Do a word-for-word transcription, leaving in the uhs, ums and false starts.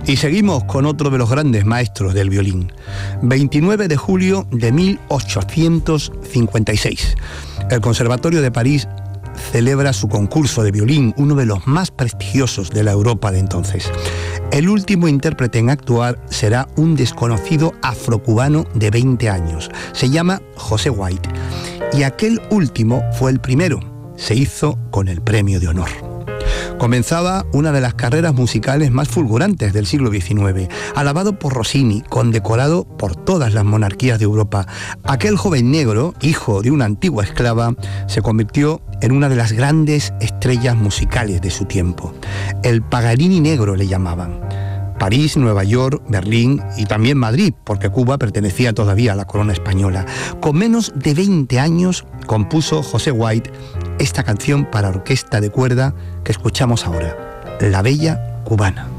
Y seguimos con otro de los grandes maestros del violín. veintinueve de julio de mil ochocientos cincuenta y seis. El Conservatorio de París celebra su concurso de violín, uno de los más prestigiosos de la Europa de entonces. El último intérprete en actuar será un desconocido afrocubano de veinte años. Se llama José White. Y aquel último fue el primero. Se hizo con el premio de honor. Comenzaba una de las carreras musicales más fulgurantes del siglo diecinueve, alabado por Rossini, condecorado por todas las monarquías de Europa. Aquel joven negro, hijo de una antigua esclava, se convirtió en una de las grandes estrellas musicales de su tiempo. El Paganini negro le llamaban. París, Nueva York, Berlín y también Madrid, porque Cuba pertenecía todavía a la corona española. Con menos de veinte años compuso José White esta canción para orquesta de cuerda que escuchamos ahora, La Bella Cubana.